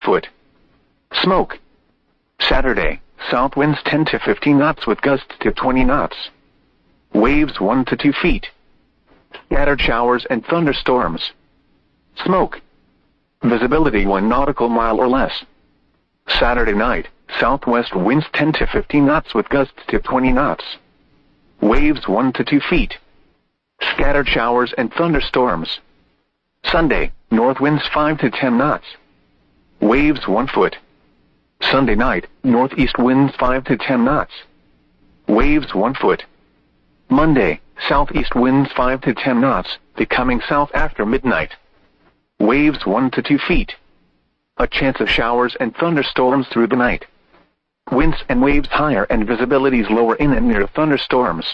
foot. Smoke. Saturday, south winds 10 to 15 knots with gusts to 20 knots. Waves 1 to 2 feet. Scattered showers and thunderstorms. Smoke. Visibility 1 nautical mile or less. Saturday night, southwest winds 10 to 15 knots with gusts to 20 knots. Waves 1 to 2 feet. Scattered showers and thunderstorms. Sunday, north winds 5 to 10 knots. Waves 1 foot. Sunday night, northeast winds 5 to 10 knots. Waves 1 foot. Monday, southeast winds 5 to 10 knots, becoming south after midnight. Waves 1 to 2 feet. A chance of showers and thunderstorms through the night. Winds and waves higher and visibilities lower in and near thunderstorms.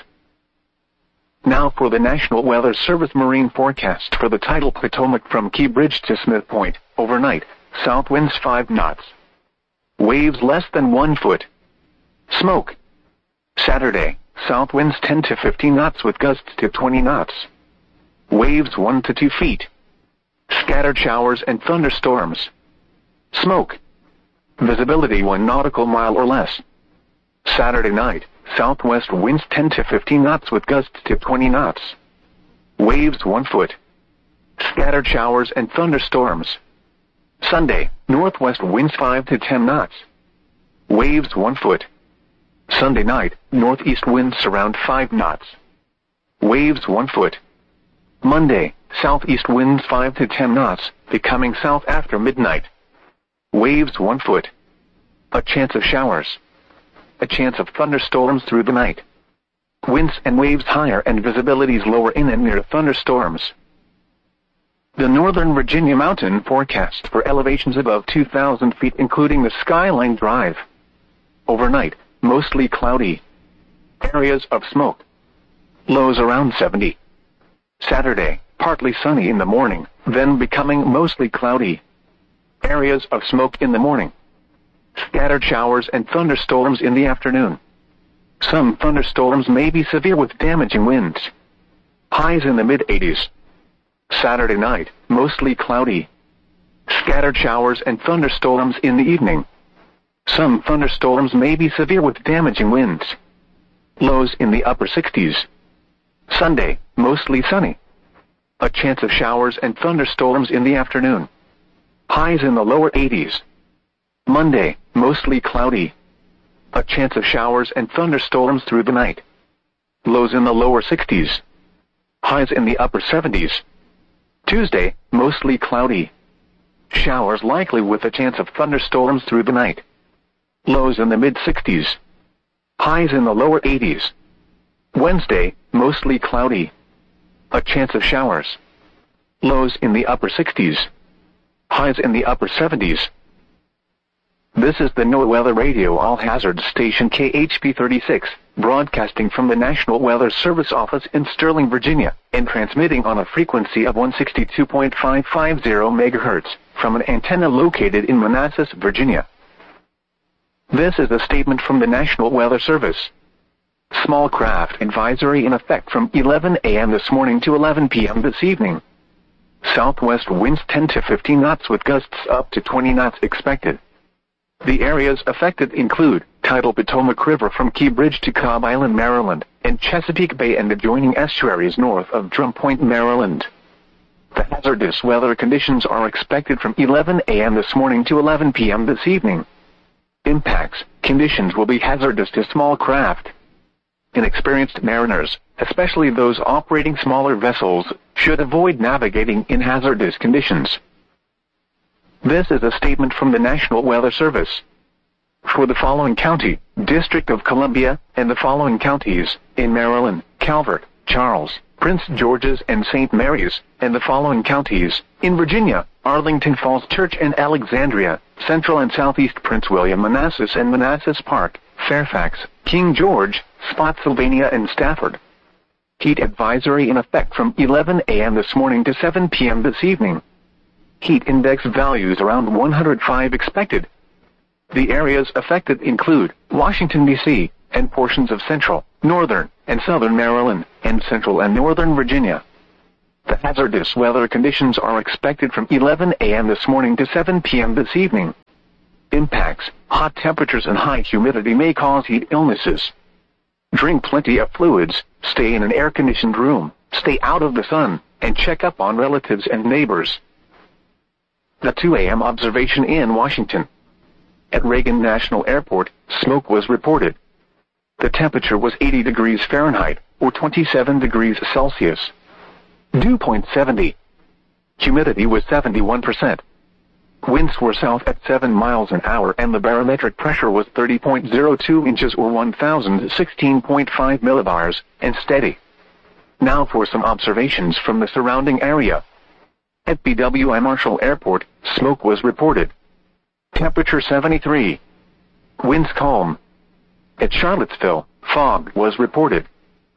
Now for the National Weather Service marine forecast for the tidal Potomac from Key Bridge to Smith Point, overnight, south winds 5 knots. Waves less than 1 foot. Smoke. Saturday, south winds 10 to 15 knots with gusts to 20 knots. Waves 1 to 2 feet. Scattered showers and thunderstorms. Smoke. Visibility 1 nautical mile or less. Saturday night, southwest winds 10 to 15 knots with gusts to 20 knots. Waves 1 foot. Scattered showers and thunderstorms. Sunday, northwest winds 5 to 10 knots. Waves 1 foot. Sunday night, northeast winds around 5 knots. Waves 1 foot. Monday, southeast winds 5 to 10 knots, becoming south after midnight. Waves 1 foot. A chance of showers. A chance of thunderstorms through the night. Winds and waves higher and visibilities lower in and near thunderstorms. The Northern Virginia mountain forecast for elevations above 2,000 feet including the Skyline Drive. Overnight, mostly cloudy. Areas of smoke. Lows around 70. Saturday, partly sunny in the morning, then becoming mostly cloudy. Areas of smoke in the morning. Scattered showers and thunderstorms in the afternoon. Some thunderstorms may be severe with damaging winds. Highs in the mid-80s. Saturday night, mostly cloudy. Scattered showers and thunderstorms in the evening. Some thunderstorms may be severe with damaging winds. Lows in the upper 60s. Sunday, mostly sunny. A chance of showers and thunderstorms in the afternoon. Highs in the lower 80s. Monday, mostly cloudy. A chance of showers and thunderstorms through the night. Lows in the lower 60s. Highs in the upper 70s. Tuesday, mostly cloudy. Showers likely with a chance of thunderstorms through the night. Lows in the mid-60s. Highs in the lower 80s. Wednesday, mostly cloudy. A chance of showers. Lows in the upper 60s. Highs in the upper 70s. This is the NOAA Weather Radio All-Hazard Station KHP 36, broadcasting from the National Weather Service office in Sterling, Virginia, and transmitting on a frequency of 162.550 MHz from an antenna located in Manassas, Virginia. This is a statement from the National Weather Service. Small craft advisory in effect from 11 a.m. this morning to 11 p.m. this evening. Southwest winds 10 to 15 knots with gusts up to 20 knots expected. The areas affected include tidal Potomac River from Key Bridge to Cobb Island, Maryland, and Chesapeake Bay and adjoining estuaries north of Drum Point, Maryland. The hazardous weather conditions are expected from 11 a.m. this morning to 11 p.m. this evening. Impacts, conditions will be hazardous to small craft. Inexperienced mariners, especially those operating smaller vessels, should avoid navigating in hazardous conditions. This is a statement from the National Weather Service. For the following county, District of Columbia, and the following counties, in Maryland, Calvert, Charles, Prince George's, and St. Mary's, and the following counties, in Virginia, Arlington Falls Church and Alexandria, Central and Southeast Prince William, Manassas and Manassas Park, Fairfax, King George, Spotsylvania and Stafford. Heat advisory in effect from 11 a.m. this morning to 7 p.m. this evening. Heat index values around 105 expected. The areas affected include Washington, D.C., and portions of central, northern, and southern Maryland, and central and northern Virginia. The hazardous weather conditions are expected from 11 a.m. this morning to 7 p.m. this evening. Impacts: hot temperatures and high humidity may cause heat illnesses. Drink plenty of fluids, stay in an air-conditioned room, stay out of the sun, and check up on relatives and neighbors. The 2 a.m. observation in Washington. At Reagan National Airport, smoke was reported. The temperature was 80 degrees Fahrenheit, or 27 degrees Celsius. Dew point 70. Humidity was 71%. Winds were south at 7 miles an hour and the barometric pressure was 30.02 inches or 1016.5 millibars, and steady. Now for some observations from the surrounding area. At BWI Marshall Airport, smoke was reported. Temperature 73. Winds calm. At Charlottesville, fog was reported.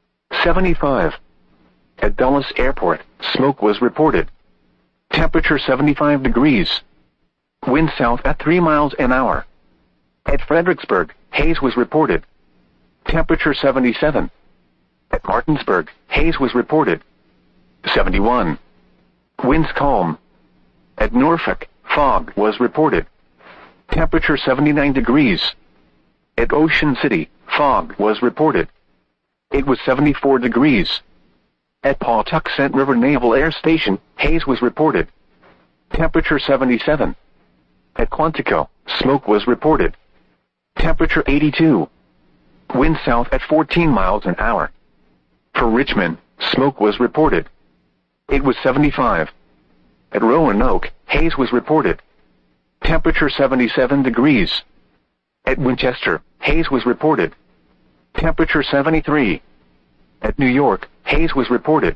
75. At Dulles Airport, smoke was reported. Temperature 75 degrees. Wind south at 3 miles an hour. At Fredericksburg, haze was reported. Temperature 77. At Martinsburg, haze was reported. 71. Winds calm. At Norfolk, fog was reported. Temperature 79 degrees. At Ocean City, fog was reported. It was 74 degrees. At Pawtuxet River Naval Air Station, haze was reported. Temperature 77. At Quantico, smoke was reported. Temperature 82. Wind south at 14 miles an hour. For Richmond, smoke was reported. It was 75. At Roanoke, haze was reported. Temperature 77 degrees. At Winchester, haze was reported. Temperature 73. At New York, haze was reported.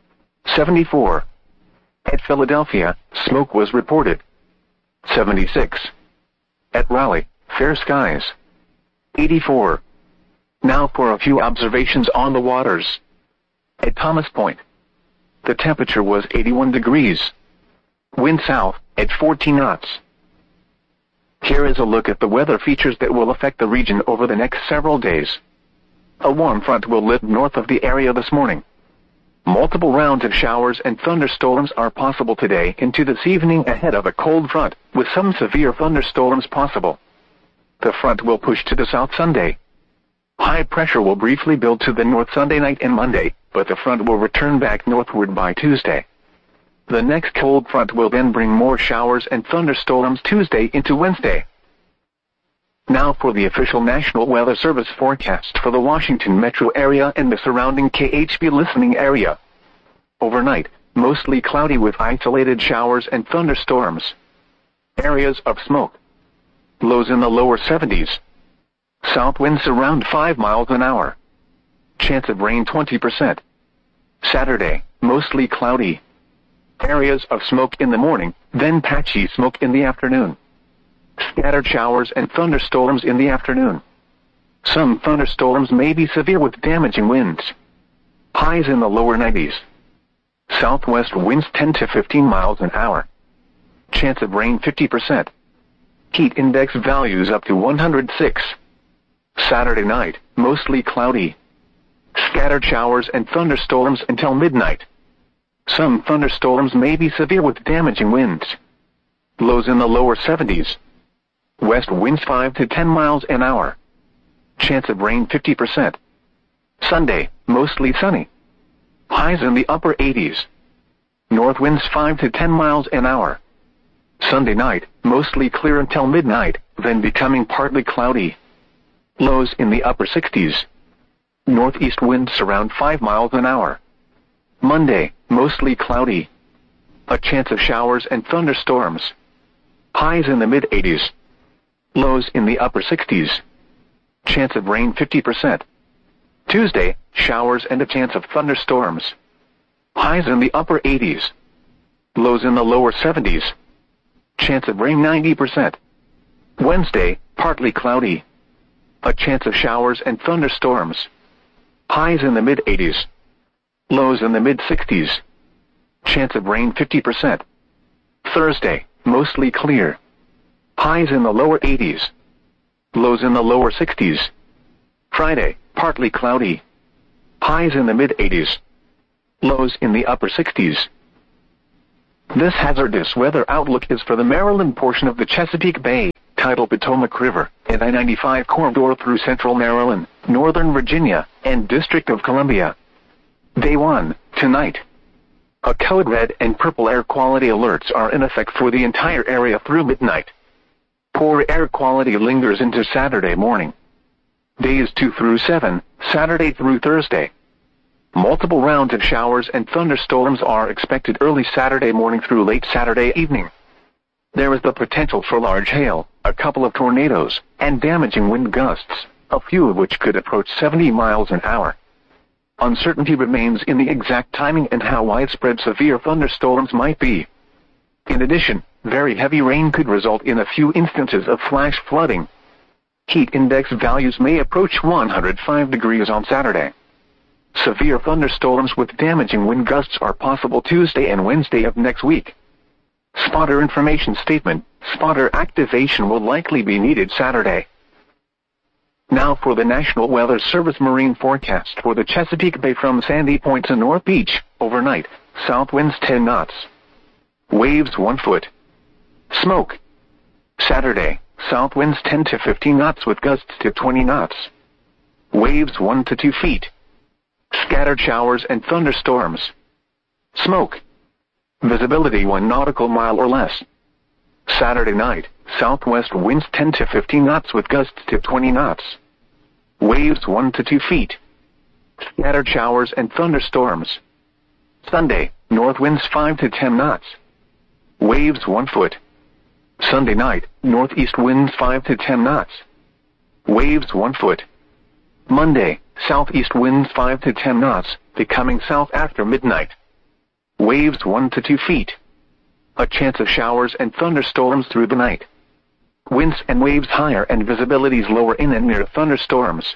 74. At Philadelphia, smoke was reported. 76. At Raleigh, fair skies. 84. Now for a few observations on the waters. At Thomas Point, the temperature was 81 degrees. Wind south at 14 knots. Here is a look at the weather features that will affect the region over the next several days. A warm front will lift north of the area this morning. Multiple rounds of showers and thunderstorms are possible today into this evening ahead of a cold front, with some severe thunderstorms possible. The front will push to the south Sunday. High pressure will briefly build to the north Sunday night and Monday, but the front will return back northward by Tuesday. The next cold front will then bring more showers and thunderstorms Tuesday into Wednesday. Now for the official National Weather Service forecast for the Washington metro area and the surrounding KHB listening area. Overnight, mostly cloudy with isolated showers and thunderstorms. Areas of smoke. Lows in the lower 70s. South winds around 5 miles an hour. Chance of rain 20%. Saturday, mostly cloudy. Areas of smoke in the morning, then patchy smoke in the afternoon. Scattered showers and thunderstorms in the afternoon. Some thunderstorms may be severe with damaging winds. Highs in the lower 90s. Southwest winds 10 to 15 miles an hour. Chance of rain 50%. Heat index values up to 106. Saturday night, mostly cloudy. Scattered showers and thunderstorms until midnight. Some thunderstorms may be severe with damaging winds. Lows in the lower 70s. West winds 5 to 10 miles an hour. Chance of rain 50%. Sunday, mostly sunny. Highs in the upper 80s. North winds 5 to 10 miles an hour. Sunday night, mostly clear until midnight, then becoming partly cloudy. Lows in the upper 60s. Northeast winds around 5 miles an hour. Monday, mostly cloudy. A chance of showers and thunderstorms. Highs in the mid-80s. Lows in the upper 60s. Chance of rain 50%. Tuesday, showers and a chance of thunderstorms. Highs in the upper 80s. Lows in the lower 70s. Chance of rain 90%. Wednesday, partly cloudy. A chance of showers and thunderstorms. Highs in the mid-80s. Lows in the mid-60s. Chance of rain 50%. Thursday, mostly clear. Highs in the lower 80s. Lows in the lower 60s. Friday, partly cloudy. Highs in the mid-80s. Lows in the upper 60s. This hazardous weather outlook is for the Maryland portion of the Chesapeake Bay, tidal Potomac River, and I-95 corridor through central Maryland, northern Virginia, and District of Columbia. Day 1, tonight. A code red and purple air quality alerts are in effect for the entire area through midnight. Poor air quality lingers into Saturday morning. Days 2 through 7, Saturday through Thursday. Multiple rounds of showers and thunderstorms are expected early Saturday morning through late Saturday evening. There is the potential for large hail, a couple of tornadoes, and damaging wind gusts, a few of which could approach 70 miles an hour. Uncertainty remains in the exact timing and how widespread severe thunderstorms might be. In addition, very heavy rain could result in a few instances of flash flooding. Heat index values may approach 105 degrees on Saturday. Severe thunderstorms with damaging wind gusts are possible Tuesday and Wednesday of next week. Spotter information statement: spotter activation will likely be needed Saturday. Now for the National Weather Service marine forecast for the Chesapeake Bay from Sandy Point to North Beach. Overnight, south winds 10 knots. Waves 1 foot. Smoke. Saturday, south winds 10 to 15 knots with gusts to 20 knots. Waves 1 to 2 feet. Scattered showers and thunderstorms. Smoke. Visibility 1 nautical mile or less. Saturday night, southwest winds 10 to 15 knots with gusts to 20 knots. Waves 1 to 2 feet. Scattered showers and thunderstorms. Sunday, north winds 5 to 10 knots. Waves 1 foot. Sunday night, northeast winds 5 to 10 knots. Waves 1 foot. Monday, southeast winds 5 to 10 knots, becoming south after midnight. Waves 1 to 2 feet. A chance of showers and thunderstorms through the night. Winds and waves higher and visibilities lower in and near thunderstorms.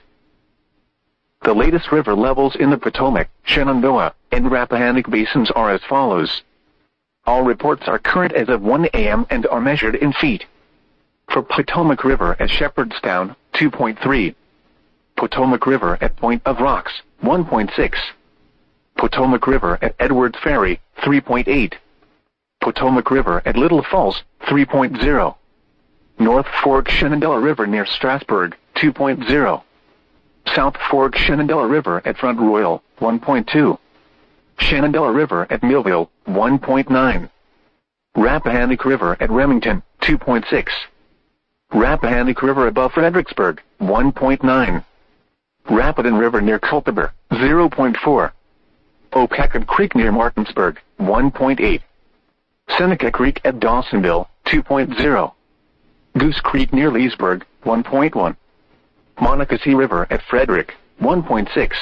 The latest river levels in the Potomac, Shenandoah, and Rappahannock basins are as follows. All reports are current as of 1 a.m. and are measured in feet. For Potomac River at Shepherdstown, 2.3. Potomac River at Point of Rocks, 1.6. Potomac River at Edwards Ferry, 3.8. Potomac River at Little Falls, 3.0. North Fork Shenandoah River near Strasburg, 2.0. South Fork Shenandoah River at Front Royal, 1.2. Shenandoah River at Millville, 1.9. Rappahannock River at Remington, 2.6. Rappahannock River above Fredericksburg, 1.9. Rapidan River near Culpeper, 0.4. Opacad Creek near Martinsburg, 1.8. Seneca Creek at Dawsonville, 2.0. Goose Creek near Leesburg, 1.1. Monocacy River at Frederick, 1.6.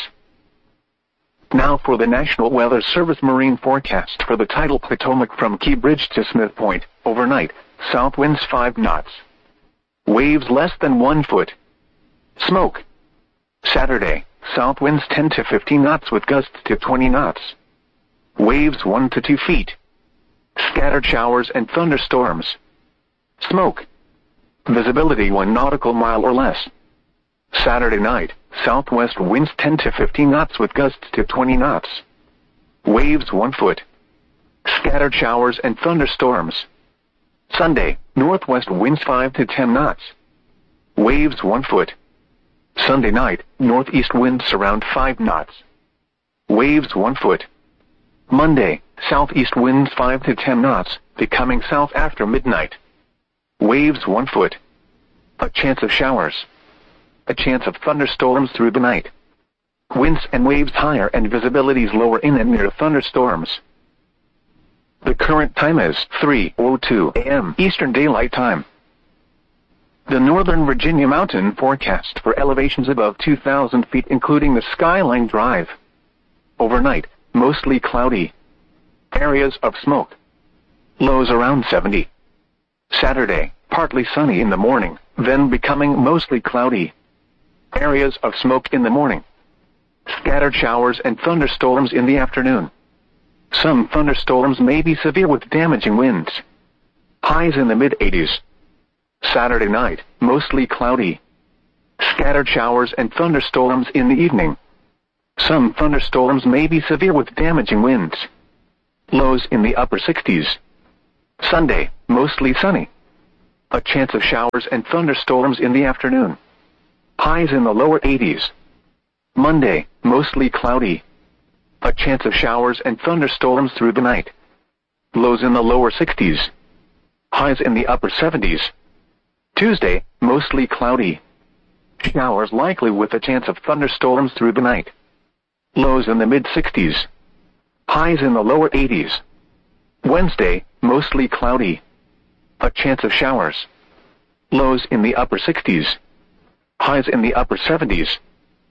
Now for the National Weather Service marine forecast for the tidal Potomac from Key Bridge to Smith Point. Overnight, south winds 5 knots. Waves less than 1 foot. Smoke. Saturday, south winds 10 to 15 knots with gusts to 20 knots. Waves 1 to 2 feet. Scattered showers and thunderstorms. Smoke. Visibility 1 nautical mile or less. Saturday night, southwest winds 10 to 15 knots with gusts to 20 knots. Waves 1 foot. Scattered showers and thunderstorms. Sunday, northwest winds 5 to 10 knots. Waves 1 foot. Sunday night, northeast winds around 5 knots. Waves 1 foot. Monday, southeast winds 5 to 10 knots, becoming south after midnight. Waves 1 foot. A chance of showers. A chance of thunderstorms through the night. Winds and waves higher and visibilities lower in and near thunderstorms. The current time is 3:02 a.m. Eastern Daylight Time. The Northern Virginia Mountain forecast for elevations above 2,000 feet including the Skyline Drive. Overnight, mostly cloudy. Areas of smoke. Lows around 70. Saturday, partly sunny in the morning, then becoming mostly cloudy. Areas of smoke in the morning. Scattered showers and thunderstorms in the afternoon. Some thunderstorms may be severe with damaging winds. Highs in the mid-80s. Saturday night, mostly cloudy. Scattered showers and thunderstorms in the evening. Some thunderstorms may be severe with damaging winds. Lows in the upper 60s. Sunday, mostly sunny. A chance of showers and thunderstorms in the afternoon. Highs in the lower 80s. Monday, mostly cloudy. A chance of showers and thunderstorms through the night. Lows in the lower 60s. Highs in the upper 70s. Tuesday, mostly cloudy. Showers likely with a chance of thunderstorms through the night. Lows in the mid-60s. Highs in the lower 80s. Wednesday, mostly cloudy. A chance of showers. Lows in the upper 60s. Highs in the upper 70s.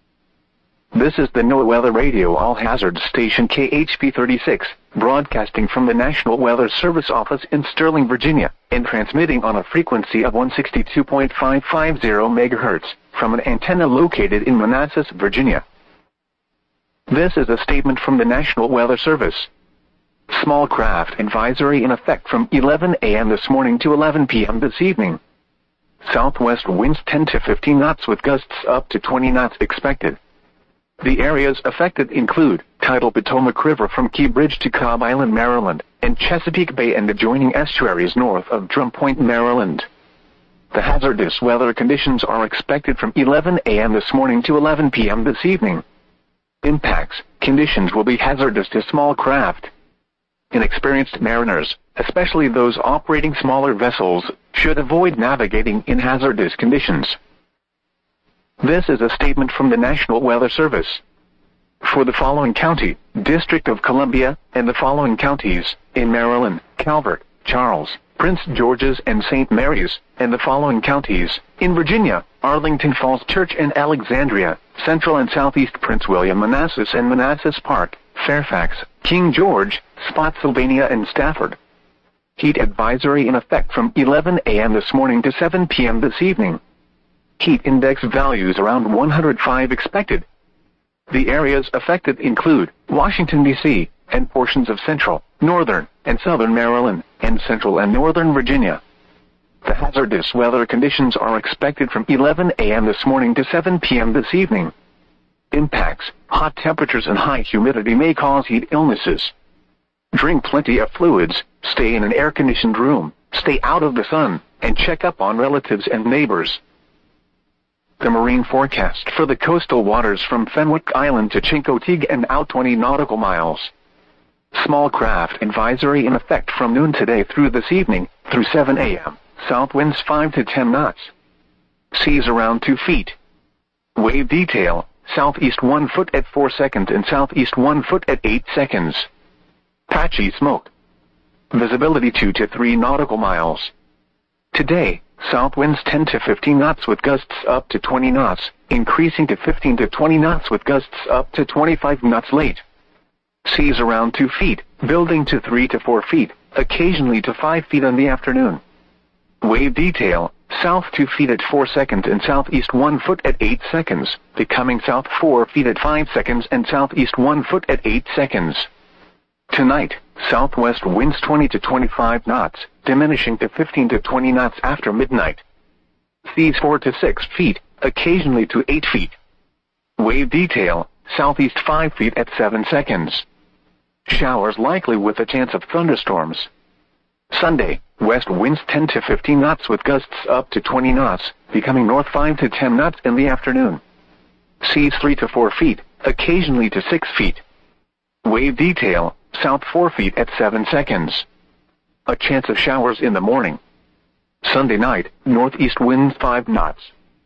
This is the NOAA Weather Radio All-Hazard Station KHP 36, broadcasting from the National Weather Service office in Sterling, Virginia, and transmitting on a frequency of 162.550 MHz from an antenna located in Manassas, Virginia. This is a statement from the National Weather Service. Small craft advisory in effect from 11 a.m. this morning to 11 p.m. this evening. Southwest winds 10 to 15 knots with gusts up to 20 knots expected. The areas affected include tidal Potomac River from Key Bridge to Cobb Island, Maryland, and Chesapeake Bay and adjoining estuaries north of Drum Point, Maryland. The hazardous weather conditions are expected from 11 a.m. this morning to 11 p.m. this evening. Impacts: conditions will be hazardous to small craft. Inexperienced mariners, especially those operating smaller vessels, should avoid navigating in hazardous conditions. This is a statement from the National Weather Service. For the following county, District of Columbia, and the following counties, in Maryland, Calvert, Charles, Prince George's, and St. Mary's, and the following counties, in Virginia, Arlington Falls Church and Alexandria, Central and Southeast Prince William, Manassas and Manassas Park, Fairfax, King George, Spotsylvania, and Stafford. Heat advisory in effect from 11 a.m. this morning to 7 p.m. this evening. Heat index values around 105 expected. The areas affected include Washington, D.C., and portions of central, northern, and southern Maryland, and central and northern Virginia. The hazardous weather conditions are expected from 11 a.m. this morning to 7 p.m. this evening. Impacts: hot temperatures and high humidity may cause heat illnesses. Drink plenty of fluids, stay in an air-conditioned room, stay out of the sun, and check up on relatives and neighbors. The marine forecast for the coastal waters from Fenwick Island to Chincoteague and out 20 nautical miles. Small craft advisory in effect from noon today through this evening, through 7 a.m. South winds 5 to 10 knots. Seas around 2 feet. Wave detail: southeast 1 foot at 4 seconds and southeast 1 foot at 8 seconds. Patchy smoke. Visibility 2 to 3 nautical miles. Today, south winds 10 to 15 knots with gusts up to 20 knots, increasing to 15 to 20 knots with gusts up to 25 knots late. Seas around 2 feet, building to 3 to 4 feet, occasionally to 5 feet in the afternoon. Wave detail: south 2 feet at 4 seconds and southeast 1 foot at 8 seconds, becoming south 4 feet at 5 seconds and southeast 1 foot at 8 seconds. Tonight, southwest winds 20 to 25 knots, diminishing to 15 to 20 knots after midnight. Seas 4 to 6 feet, occasionally to 8 feet. Wave detail: southeast 5 feet at 7 seconds. Showers likely with a chance of thunderstorms. Sunday, west winds 10 to 15 knots with gusts up to 20 knots, becoming north 5 to 10 knots in the afternoon. Seas 3 to 4 feet, occasionally to 6 feet. Wave detail: south 4 feet at 7 seconds. A chance of showers in the morning. Sunday night, northeast winds 5 knots.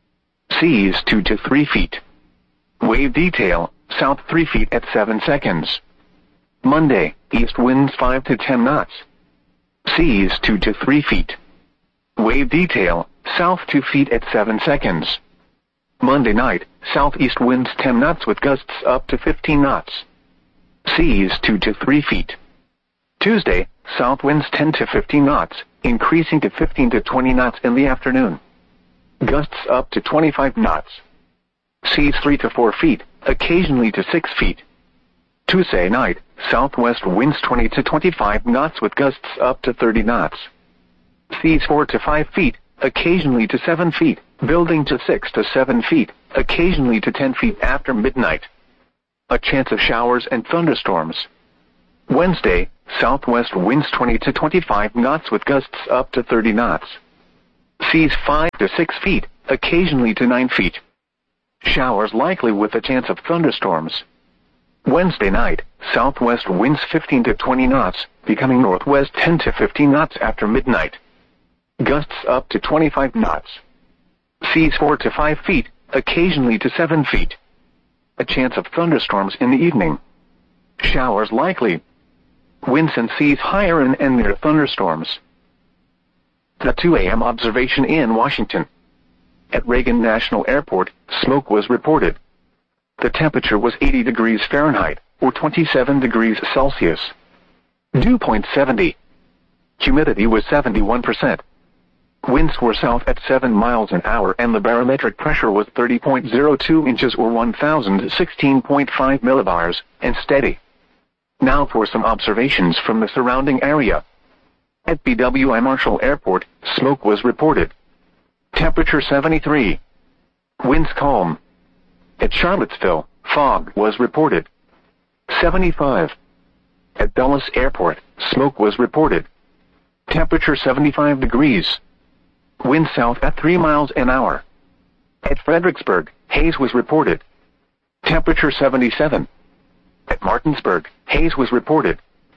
Seas 2 to 3 feet. Wave detail: south 3 feet at 7 seconds. Monday, east winds 5 to 10 knots. Seas 2 to 3 feet. Wave detail: south 2 feet at 7 seconds. Monday night, southeast winds 10 knots with gusts up to 15 knots. Seas 2 to 3 feet. Tuesday, south winds 10 to 15 knots, increasing to 15 to 20 knots in the afternoon. Gusts up to 25 knots. Seas 3 to 4 feet, occasionally to 6 feet. Tuesday night, southwest winds 20 to 25 knots with gusts up to 30 knots. Seas 4 to 5 feet, occasionally to 7 feet, building to 6 to 7 feet, occasionally to 10 feet after midnight. A chance of showers and thunderstorms. Wednesday, southwest winds 20 to 25 knots with gusts up to 30 knots. Seas 5 to 6 feet, occasionally to 9 feet. Showers likely with a chance of thunderstorms. Wednesday night, southwest winds 15 to 20 knots, becoming northwest 10 to 15 knots after midnight. Gusts up to 25 knots. Seas 4 to 5 feet, occasionally to 7 feet. A chance of thunderstorms in the evening. Showers likely. Winds and seas higher and near thunderstorms. The 2 a.m. observation in Washington. At Reagan National Airport, smoke was reported. The temperature was 80 degrees Fahrenheit, or 27 degrees Celsius. Dew point 70. Humidity was 71%. Winds were south at 7 miles an hour and the barometric pressure was 30.02 inches or 1016.5 millibars, and steady. Now for some observations from the surrounding area. At BWI Marshall Airport, smoke was reported. Temperature 73. Winds calm. At Charlottesville, fog was reported. 75. At Dulles Airport, smoke was reported. Temperature 75 degrees. Wind south at 3 miles an hour. At Fredericksburg, haze was reported. Temperature 77. At Martinsburg, haze was reported.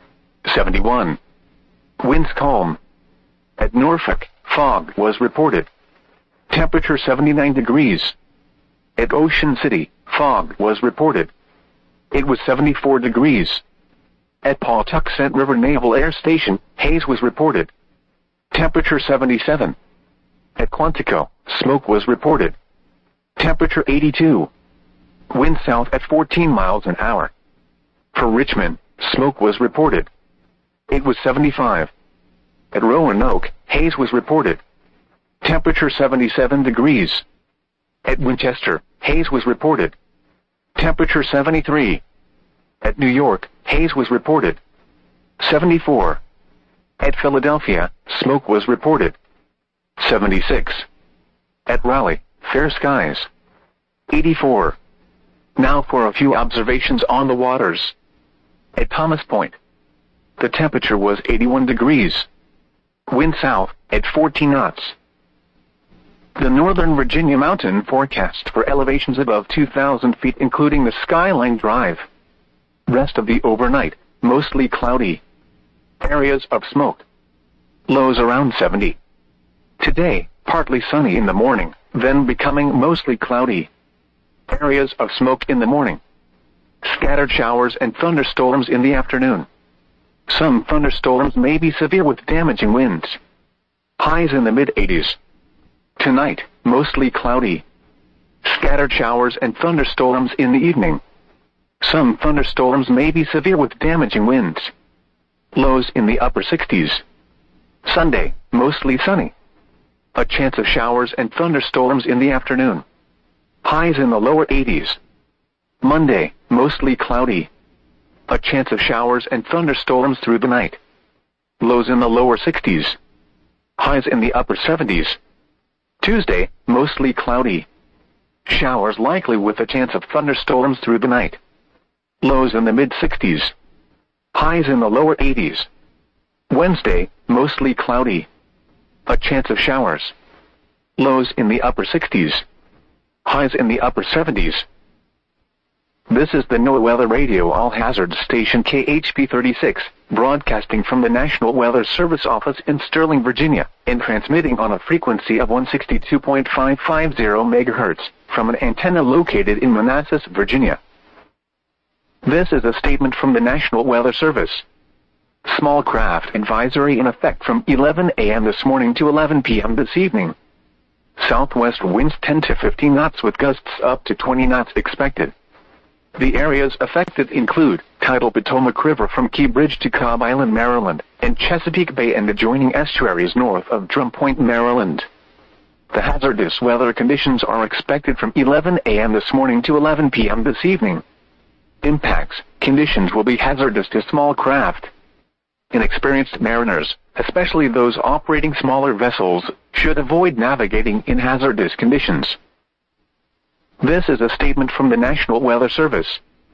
71. Winds calm. At Norfolk, fog was reported. Temperature 79 degrees. At Ocean City, fog was reported. It was 74 degrees. At Pawtuxet River Naval Air Station, haze was reported. Temperature 77. At Quantico, smoke was reported. Temperature 82. Wind south at 14 miles an hour. For Richmond, smoke was reported. It was 75. At Roanoke, haze was reported. Temperature 77 degrees. At Winchester, haze was reported. Temperature 73. At New York, haze was reported. 74. At Philadelphia, smoke was reported. 76. At Raleigh, fair skies. 84. Now for a few observations on the waters. At Thomas Point, the temperature was 81 degrees. Wind south at 14 knots. The Northern Virginia mountain forecast for elevations above 2,000 feet including the Skyline Drive. Rest of the overnight, mostly cloudy. Areas of smoke. Lows around 70. Today, partly sunny in the morning, then becoming mostly cloudy. Areas of smoke in the morning. Scattered showers and thunderstorms in the afternoon. Some thunderstorms may be severe with damaging winds. Highs in the mid-80s. Tonight, mostly cloudy. Scattered showers and thunderstorms in the evening. Some thunderstorms may be severe with damaging winds. Lows in the upper 60s. Sunday, mostly sunny. A chance of showers and thunderstorms in the afternoon. Highs in the lower 80s. Monday, mostly cloudy. A chance of showers and thunderstorms through the night. Lows in the lower 60s. Highs in the upper 70s. Tuesday, mostly cloudy. Showers likely with a chance of thunderstorms through the night. Lows in the mid-60s. Highs in the lower 80s. Wednesday, mostly cloudy. A chance of showers. Lows in the upper 60s. Highs in the upper 70s. This is the NOAA Weather Radio All Hazards Station KHP 36, broadcasting from the National Weather Service office in Sterling, Virginia, and transmitting on a frequency of 162.550 MHz from an antenna located in Manassas, Virginia. This is a statement from the National Weather Service. Small craft advisory in effect from 11 a.m. this morning to 11 p.m. this evening. Southwest winds 10 to 15 knots with gusts up to 20 knots expected. The areas affected include tidal Potomac River from Key Bridge to Cobb Island, Maryland, and Chesapeake Bay and adjoining estuaries north of Drum Point, Maryland. The hazardous weather conditions are expected from 11 a.m. this morning to 11 p.m. this evening. Impacts, conditions will be hazardous to small craft. Inexperienced mariners, especially those operating smaller vessels, should avoid navigating in hazardous conditions. This is a statement from the National Weather Service.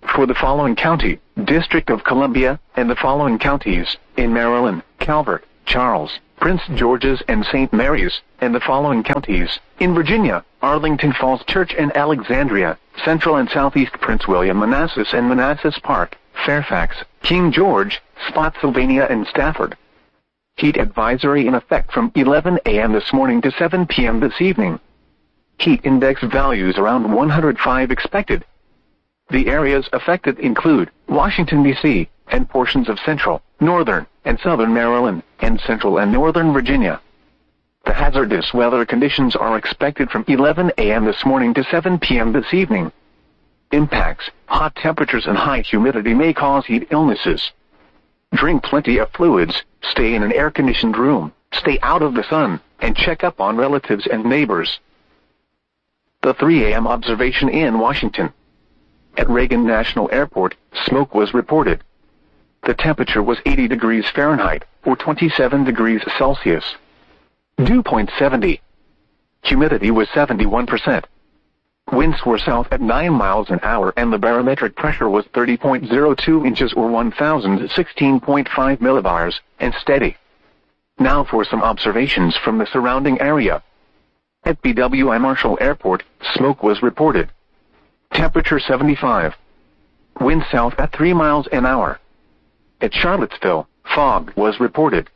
For the following county, District of Columbia, and the following counties, in Maryland, Calvert, Charles, Prince George's and St. Mary's, and the following counties, in Virginia, Arlington Falls Church and Alexandria, Central and Southeast Prince William, Manassas and Manassas Park, Fairfax, King George, Spotsylvania and Stafford. Heat advisory in effect from 11 a.m. this morning to 7 p.m. this evening. Heat index values around 105 expected. The areas affected include Washington, D.C., and portions of central, northern, and southern Maryland, and central and northern Virginia. The hazardous weather conditions are expected from 11 a.m. this morning to 7 p.m. this evening. Impacts: hot temperatures and high humidity may cause heat illnesses. Drink plenty of fluids, stay in an air-conditioned room, stay out of the sun, and check up on relatives and neighbors. The 3 a.m. observation in Washington. At Reagan National Airport, smoke was reported. The temperature was 80 degrees Fahrenheit, or 27 degrees Celsius. Dew point 70. Humidity was 71%. Winds were south at 9 miles an hour and the barometric pressure was 30.02 inches or 1016.5 millibars, and steady. Now for some observations from the surrounding area. At BWI Marshall Airport, smoke was reported. Temperature 75. Wind south at 3 miles an hour. At Charlottesville, fog was reported.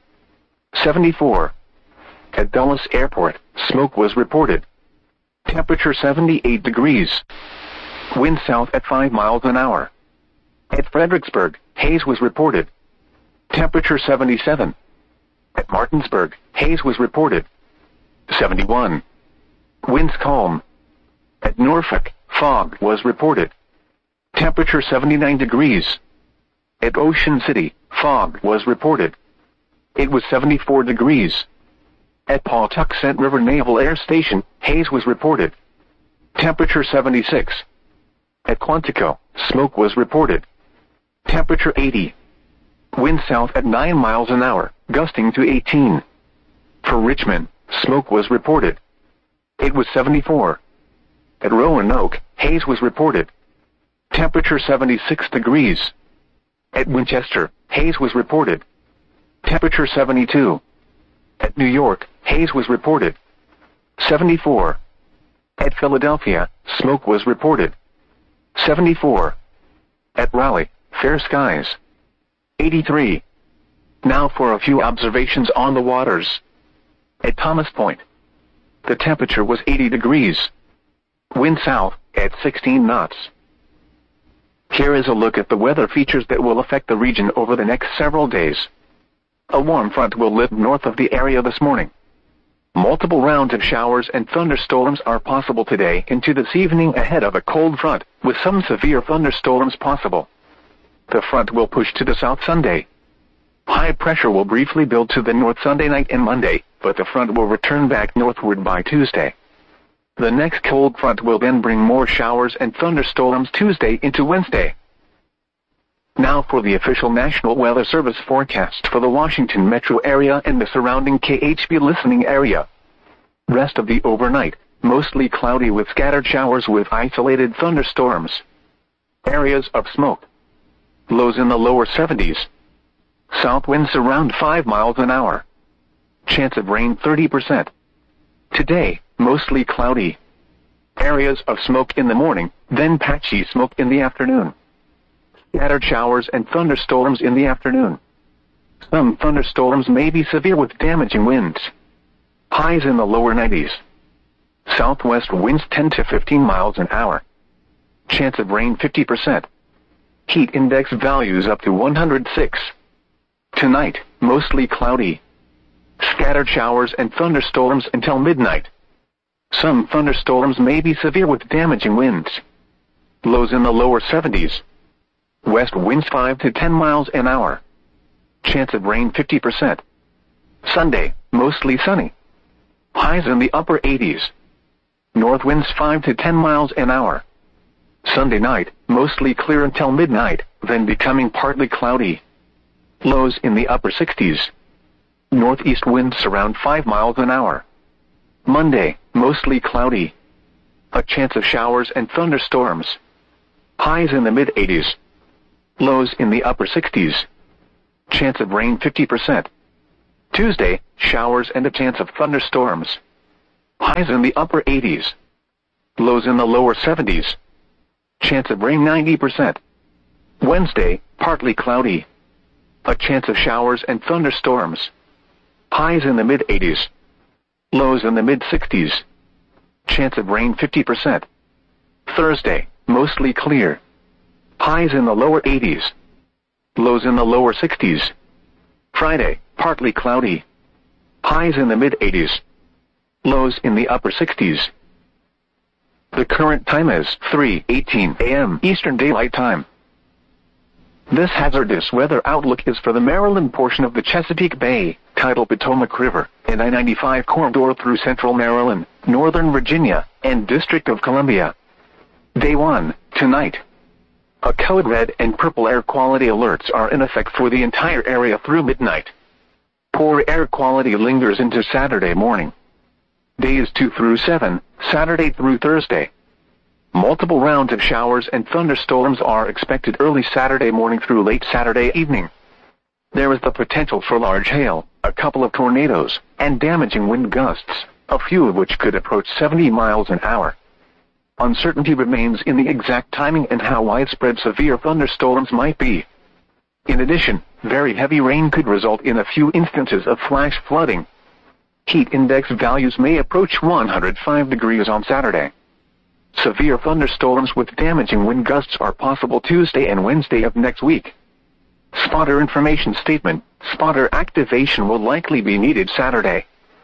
74. At Dulles Airport, smoke was reported. Temperature 78 degrees. Wind south at 5 miles an hour. At Fredericksburg, haze was reported. Temperature 77. At Martinsburg, haze was reported. 71. Winds calm. At Norfolk, fog was reported. Temperature 79 degrees. At Ocean City, fog was reported. It was 74 degrees. At Pawtuxet River Naval Air Station, haze was reported. Temperature 76. At Quantico, smoke was reported. Temperature 80. Wind south at 9 miles an hour, gusting to 18. For Richmond, smoke was reported. It was 74. At Roanoke, haze was reported. Temperature 76 degrees. At Winchester, haze was reported. Temperature 72. At New York, haze was reported. 74. At Philadelphia, smoke was reported. 74. At Raleigh, fair skies. 83. Now for a few observations on the waters. At Thomas Point, the temperature was 80 degrees. Wind south at 16 knots. Here is a look at the weather features that will affect the region over the next several days. A warm front will lift north of the area this morning. Multiple rounds of showers and thunderstorms are possible today into this evening ahead of a cold front, with some severe thunderstorms possible. The front will push to the south Sunday. High pressure will briefly build to the north Sunday night and Monday, but the front will return back northward by Tuesday. The next cold front will then bring more showers and thunderstorms Tuesday into Wednesday. Now for the official National Weather Service forecast for the Washington metro area and the surrounding KHB listening area. Rest of the overnight, mostly cloudy with scattered showers with isolated thunderstorms. Areas of smoke. Lows in the lower 70s. South winds around 5 miles an hour. Chance of rain 30%. Today, mostly cloudy. Areas of smoke in the morning, then patchy smoke in the afternoon. Scattered showers and thunderstorms in the afternoon. Some thunderstorms may be severe with damaging winds. Highs in the lower 90s. Southwest winds 10 to 15 miles an hour. Chance of rain 50%. Heat index values up to 106. Tonight, mostly cloudy. Scattered showers and thunderstorms until midnight. Some thunderstorms may be severe with damaging winds. Lows in the lower 70s. West winds 5 to 10 miles an hour. Chance of rain 50%. Sunday, mostly sunny. Highs in the upper 80s. North winds 5 to 10 miles an hour. Sunday night, mostly clear until midnight, then becoming partly cloudy. Lows in the upper 60s. Northeast winds around 5 miles an hour. Monday, mostly cloudy. A chance of showers and thunderstorms. Highs in the mid-80s. Lows in the upper 60s. Chance of rain 50%. Tuesday, showers and a chance of thunderstorms. Highs in the upper 80s. Lows in the lower 70s. Chance of rain 90%. Wednesday, partly cloudy. A chance of showers and thunderstorms. Highs in the mid-80s. Lows in the mid-60s. Chance of rain 50%. Thursday, mostly clear. Highs in the lower 80s. Lows in the lower 60s. Friday, partly cloudy. Highs in the mid-80s. Lows in the upper 60s. The current time is 3:18 a.m. Eastern Daylight Time. This hazardous weather outlook is for the Maryland portion of the Chesapeake Bay, tidal Potomac River, and I-95 corridor through central Maryland, northern Virginia, and District of Columbia. Day 1, tonight. A code red and purple air quality alerts are in effect for the entire area through midnight. Poor air quality lingers into Saturday morning. Days 2 through 7, Saturday through Thursday. Multiple rounds of showers and thunderstorms are expected early Saturday morning through late Saturday evening. There is the potential for large hail, a couple of tornadoes, and damaging wind gusts, a few of which could approach 70 miles an hour. Uncertainty remains in the exact timing and how widespread severe thunderstorms might be. In addition, very heavy rain could result in a few instances of flash flooding. Heat index values may approach 105 degrees on Saturday. Severe thunderstorms with damaging wind gusts are possible Tuesday and Wednesday of next week. Spotter information statement: spotter activation will likely be needed Saturday.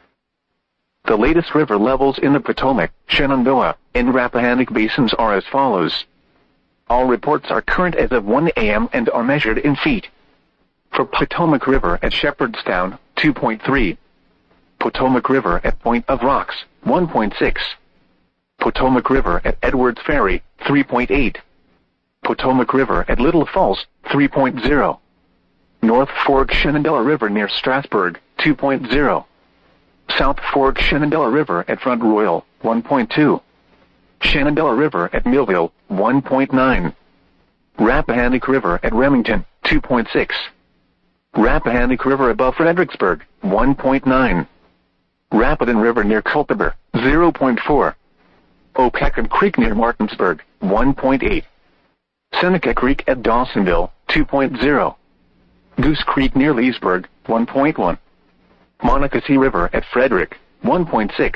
The latest river levels in the Potomac, Shenandoah, and Rappahannock basins are as follows. All reports are current as of 1 a.m. and are measured in feet. For Potomac River at Shepherdstown, 2.3. Potomac River at Point of Rocks, 1.6. Potomac River at Edwards Ferry, 3.8. Potomac River at Little Falls, 3.0. North Fork Shenandoah River near Strasburg, 2.0. South Fork Shenandoah River at Front Royal, 1.2. Shenandoah River at Millville, 1.9. Rappahannock River at Remington, 2.6. Rappahannock River above Fredericksburg, 1.9. Rapidan River near Culpeper, 0.4. Opakam Creek near Martinsburg, 1.8. Seneca Creek at Dawsonville, 2.0. Goose Creek near Leesburg, 1.1. Monocacy River at Frederick, 1.6.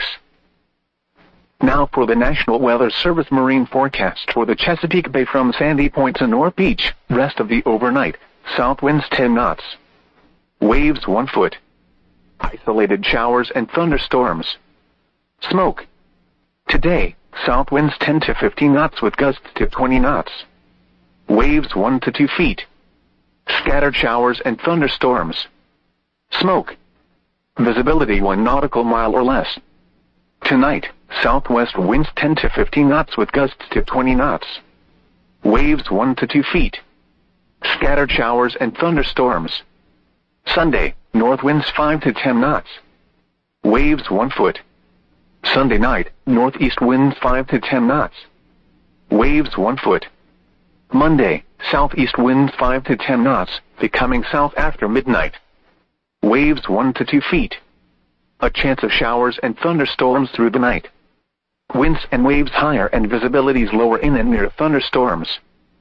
Now for the National Weather Service marine forecast for the Chesapeake Bay from Sandy Point to North Beach, rest of the overnight, south winds 10 knots. Waves 1 foot. Isolated showers and thunderstorms. Smoke. Today, south winds 10 to 15 knots with gusts to 20 knots. Waves 1 to 2 feet. Scattered showers and thunderstorms. Smoke. Visibility 1 nautical mile or less. Tonight, southwest winds 10 to 15 knots with gusts to 20 knots. Waves 1 to 2 feet. Scattered showers and thunderstorms. Sunday, north winds 5 to 10 knots. Waves 1 foot. Sunday night, northeast winds 5 to 10 knots. Waves 1 foot. Monday, southeast winds 5 to 10 knots, becoming south after midnight. Waves 1 to 2 feet. A chance of showers and thunderstorms through the night. Winds and waves higher and visibilities lower in and near thunderstorms.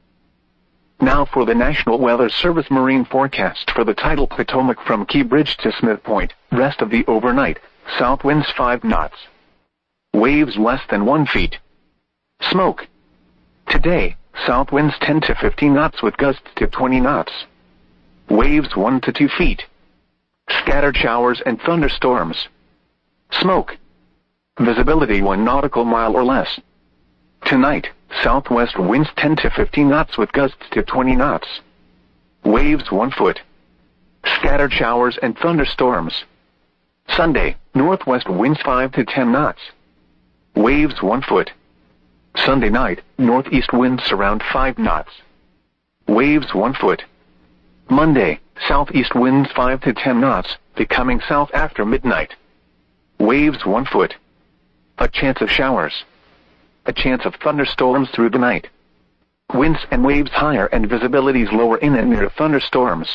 Now for the National Weather Service marine forecast for the tidal Potomac from Key Bridge to Smith Point, rest of the overnight, south winds 5 knots. Waves less than 1 feet. Smoke. Today, south winds 10 to 15 knots with gusts to 20 knots. Waves 1 to 2 feet. Scattered showers and thunderstorms. Smoke. Visibility 1 nautical mile or less. Tonight, southwest winds 10 to 15 knots with gusts to 20 knots. Waves 1 foot. Scattered showers and thunderstorms. Sunday, northwest winds 5 to 10 knots. Waves 1 foot. Sunday night, northeast winds around 5 knots. Waves 1 foot. Monday, southeast winds 5 to 10 knots, becoming south after midnight. Waves 1 foot. A chance of showers. A chance of thunderstorms through the night. Winds and waves higher and visibilities lower in and near thunderstorms.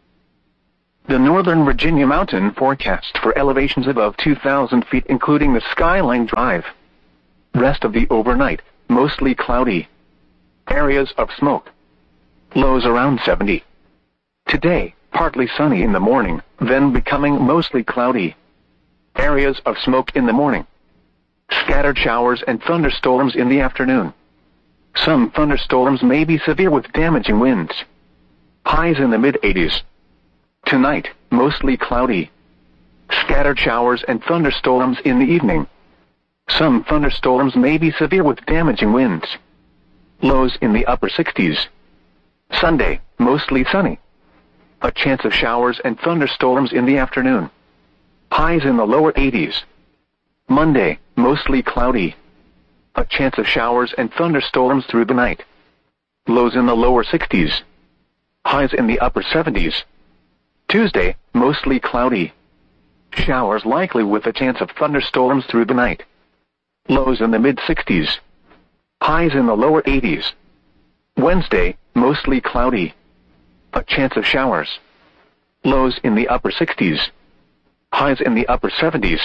The Northern Virginia mountain forecast for elevations above 2,000 feet including the Skyline Drive. Rest of the overnight, mostly cloudy. Areas of smoke. Lows around 70. Today, partly sunny in the morning, then becoming mostly cloudy. Areas of smoke in the morning. Scattered showers and thunderstorms in the afternoon. Some thunderstorms may be severe with damaging winds. Highs in the mid-80s. Tonight, mostly cloudy. Scattered showers and thunderstorms in the evening. Some thunderstorms may be severe with damaging winds. Lows in the upper 60s. Sunday, mostly sunny. A chance of showers and thunderstorms in the afternoon. Highs in the lower 80s. Monday, mostly cloudy. A chance of showers and thunderstorms through the night. Lows in the lower 60s. Highs in the upper 70s. Tuesday, mostly cloudy. Showers likely with a chance of thunderstorms through the night. Lows in the mid-60s. Highs in the lower 80s. Wednesday, mostly cloudy. A chance of showers. Lows in the upper 60s. Highs in the upper 70s.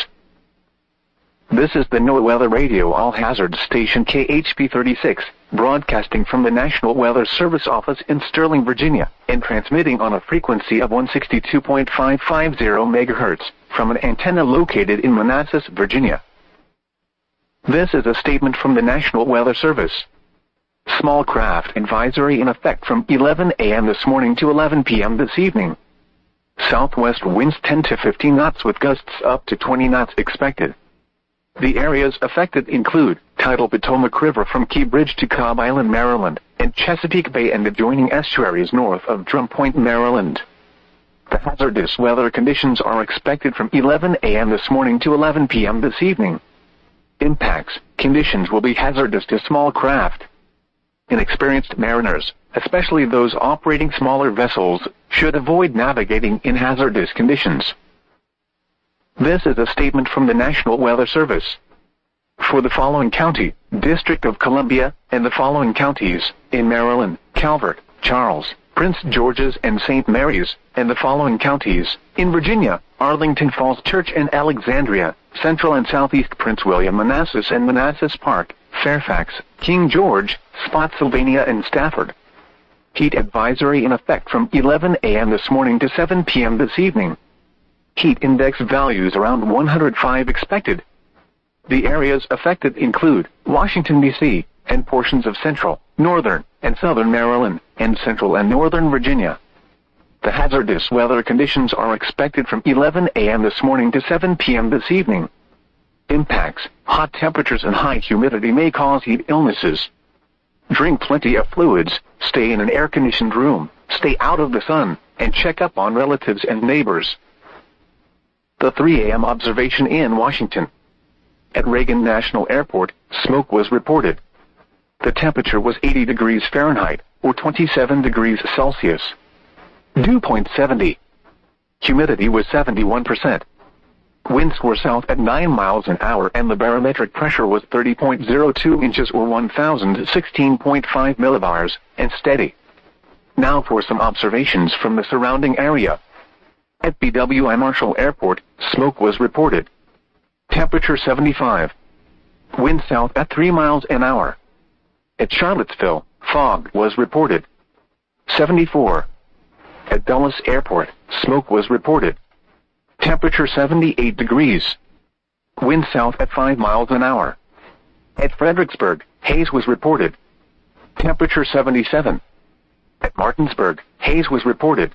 This is the NOAA Weather Radio All Hazards Station KHP 36, broadcasting from the National Weather Service office in Sterling, Virginia, and transmitting on a frequency of 162.550 MHz from an antenna located in Manassas, Virginia. This is a statement from the National Weather Service. Small craft advisory in effect from 11 a.m. this morning to 11 p.m. this evening. Southwest winds 10 to 15 knots with gusts up to 20 knots expected. The areas affected include tidal Potomac River from Key Bridge to Cobb Island, Maryland, and Chesapeake Bay and adjoining estuaries north of Drum Point, Maryland. The hazardous weather conditions are expected from 11 a.m. this morning to 11 p.m. this evening. Impacts, conditions will be hazardous to small craft. Inexperienced mariners, especially those operating smaller vessels, should avoid navigating in hazardous conditions. This is a statement from the National Weather Service. For the following county, District of Columbia, and the following counties, in Maryland, Calvert, Charles, Prince George's and St. Mary's, and the following counties, in Virginia, Arlington Falls Church and Alexandria, Central and Southeast Prince William, Manassas and Manassas Park, Fairfax, King George, Spotsylvania and Stafford. Heat advisory in effect from 11 a.m. this morning to 7 p.m. this evening. Heat index values around 105 expected. The areas affected include Washington, D.C., and portions of central, northern, and southern Maryland, and central and northern Virginia. The hazardous weather conditions are expected from 11 a.m. this morning to 7 p.m. this evening. Impacts, hot temperatures and high humidity may cause heat illnesses. Drink plenty of fluids, stay in an air-conditioned room, stay out of the sun, and check up on relatives and neighbors. The 3 a.m. observation in Washington. At Reagan National Airport, smoke was reported. The temperature was 80 degrees Fahrenheit, or 27 degrees Celsius. Dew point 70. Humidity was 71%. Winds were south at 9 miles an hour and the barometric pressure was 30.02 inches or 1,016.5 millibars, and steady. Now for some observations from the surrounding area. At BWI Marshall Airport, smoke was reported. Temperature 75. Wind south at 3 miles an hour. At Charlottesville, fog was reported. 74. At Dulles Airport, smoke was reported. Temperature 78 degrees. Wind south at 5 miles an hour. At Fredericksburg, haze was reported. Temperature 77. At Martinsburg, haze was reported.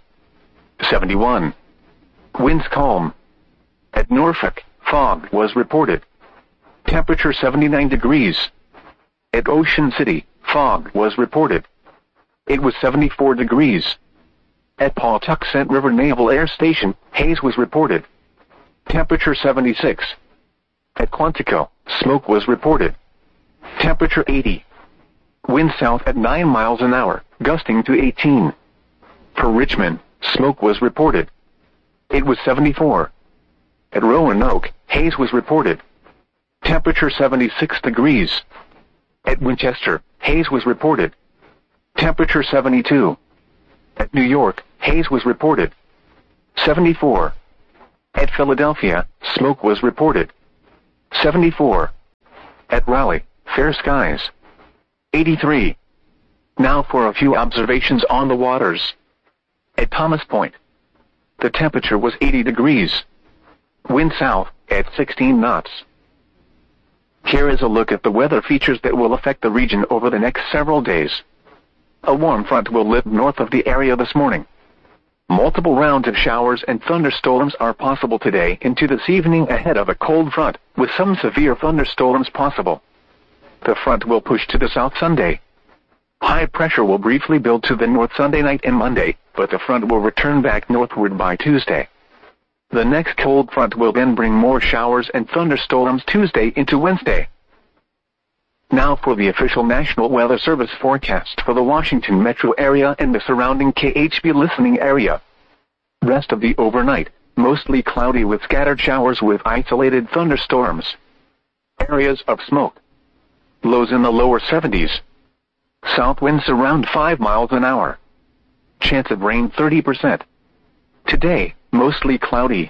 71. Winds calm. At Norfolk, fog was reported. Temperature 79 degrees. At Ocean City, fog was reported. It was 74 degrees. At Pawtuxent River Naval Air Station, haze was reported. Temperature 76. At Quantico, smoke was reported. Temperature 80. Wind south at 9 miles an hour, gusting to 18. For Richmond, smoke was reported. It was 74. At Roanoke, haze was reported. Temperature 76 degrees. At Winchester, haze was reported. Temperature 72. At New York, haze was reported. 74. At Philadelphia, smoke was reported. 74. At Raleigh, fair skies. 83. Now for a few observations on the waters. At Thomas Point, the temperature was 80 degrees. Wind south at 16 knots. Here is a look at the weather features that will affect the region over the next several days. A warm front will lift north of the area this morning. Multiple rounds of showers and thunderstorms are possible today into this evening ahead of a cold front, with some severe thunderstorms possible. The front will push to the south Sunday. High pressure will briefly build to the north Sunday night and Monday, but the front will return back northward by Tuesday. The next cold front will then bring more showers and thunderstorms Tuesday into Wednesday. Now for the official National Weather Service forecast for the Washington metro area and the surrounding KHB listening area. Rest of the overnight, mostly cloudy with scattered showers with isolated thunderstorms. Areas of smoke. Lows in the lower 70s. South winds around 5 miles an hour. Chance of rain 30%. Today, mostly cloudy.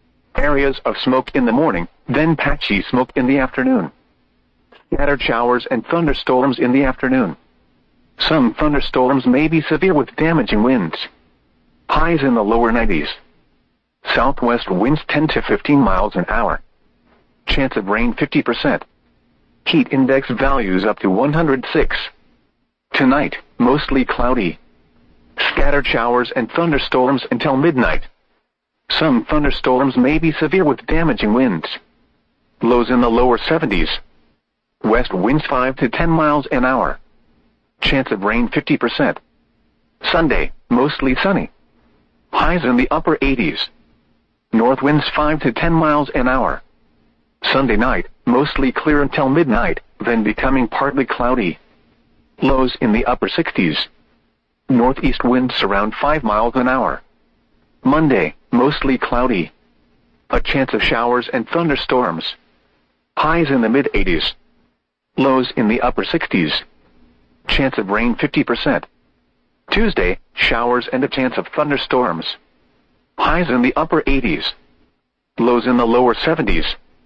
Areas of smoke in the morning, then patchy smoke in the afternoon. Scattered showers and thunderstorms in the afternoon. Some thunderstorms may be severe with damaging winds. Highs in the lower 90s. Southwest winds 10 to 15 miles an hour. Chance of rain 50%. Heat index values up to 106. Tonight, mostly cloudy. Scattered showers and thunderstorms until midnight. Some thunderstorms may be severe with damaging winds. Lows in the lower 70s. West winds 5 to 10 miles an hour. Chance of rain 50%. Sunday, mostly sunny. Highs in the upper 80s. North winds 5 to 10 miles an hour. Sunday night, mostly clear until midnight, then becoming partly cloudy. Lows in the upper 60s. Northeast winds around 5 miles an hour. Monday, mostly cloudy. A chance of showers and thunderstorms. Highs in the mid-80s. Lows in the upper 60s. Chance of rain 50%. Tuesday, showers and a chance of thunderstorms. Highs in the upper 80s. Lows in the lower 70s.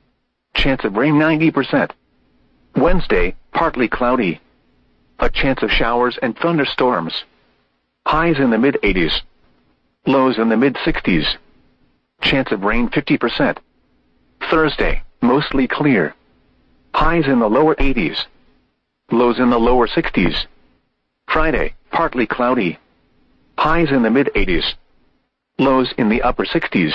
Chance of rain 90%. Wednesday, partly cloudy. A chance of showers and thunderstorms. Highs in the mid-80s. Lows in the mid-60s. Chance of rain 50%. Thursday, mostly clear. Highs in the lower 80s. Lows in the lower 60s. Friday, partly cloudy. Highs in the mid-80s. Lows in the upper 60s.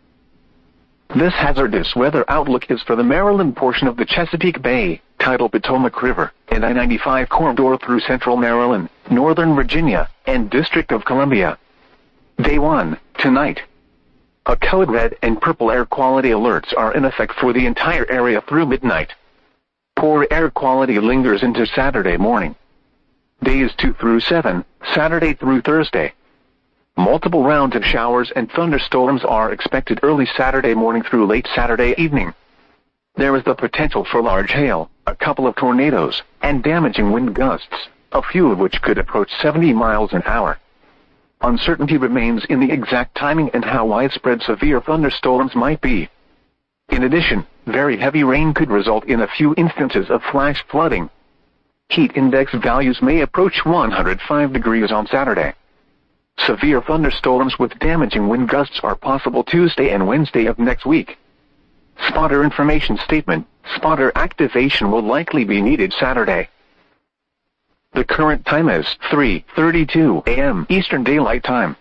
This hazardous weather outlook is for the Maryland portion of the Chesapeake Bay, tidal Potomac River, and I-95 corridor through central Maryland, northern Virginia, and District of Columbia. Day 1, tonight. A code red and purple air quality alerts are in effect for the entire area through midnight. Poor air quality lingers into Saturday morning. Days 2 through 7, Saturday through Thursday. Multiple rounds of showers and thunderstorms are expected early Saturday morning through late Saturday evening. There is the potential for large hail, a couple of tornadoes, and damaging wind gusts, a few of which could approach 70 miles an hour. Uncertainty remains in the exact timing and how widespread severe thunderstorms might be. In addition, very heavy rain could result in a few instances of flash flooding. Heat index values may approach 105 degrees on Saturday. Severe thunderstorms with damaging wind gusts are possible Tuesday and Wednesday of next week. Spotter information statement: spotter activation will likely be needed Saturday. The current time is 3:32 a.m. Eastern Daylight Time.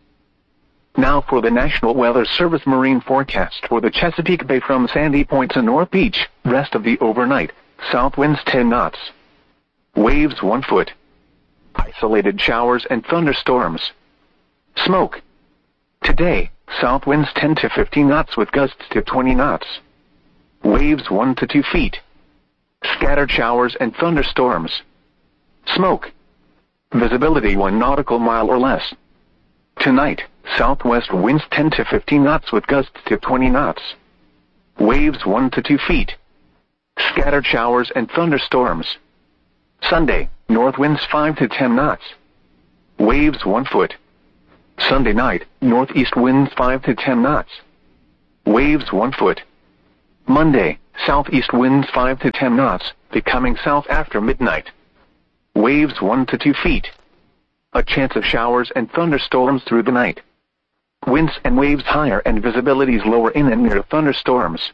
Now for the National Weather Service marine forecast for the Chesapeake Bay from Sandy Point to North Beach. Rest of the overnight, south winds 10 knots. Waves 1 foot. Isolated showers and thunderstorms. Smoke. Today, south winds 10 to 15 knots with gusts to 20 knots. Waves 1 to 2 feet. Scattered showers and thunderstorms. Smoke. Visibility 1 nautical mile or less. Tonight, southwest winds 10 to 15 knots with gusts to 20 knots. Waves 1 to 2 feet. Scattered showers and thunderstorms. Sunday, north winds 5 to 10 knots. Waves 1 foot. Sunday night, northeast winds 5 to 10 knots. Waves 1 foot. Monday, southeast winds 5 to 10 knots, becoming south after midnight. Waves 1 to 2 feet. A chance of showers and thunderstorms through the night. Winds and waves higher and visibilities lower in and near thunderstorms.